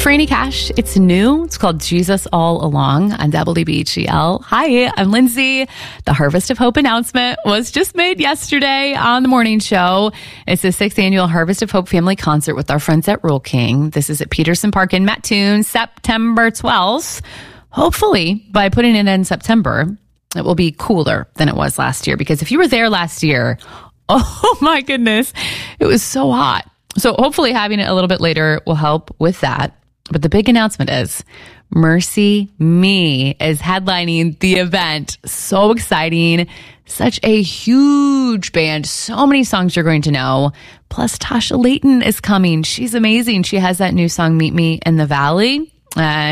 Franny Cash. It's new. It's called Jesus All Along on WBGL. Hi, I'm Lindsay. The Harvest of Hope announcement was just made yesterday on the morning show. It's the 6th annual Harvest of Hope family concert with our friends at Rural King. This is at Peterson Park in Mattoon, September 12th. Hopefully, by putting it in September, it will be cooler than it was last year. Because if you were there last year, oh my goodness, it was so hot. So hopefully having it a little bit later will help with that. But the big announcement is Mercy Me is headlining the event. So exciting. Such a huge band. So many songs you're going to know. Plus Tasha Layton is coming. She's amazing. She has that new song, Meet Me in the Valley.